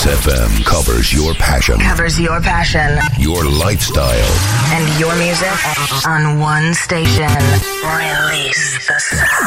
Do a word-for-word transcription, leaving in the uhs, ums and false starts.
F M covers your passion. Covers your passion. Your lifestyle. And your music on one station. Release the sound.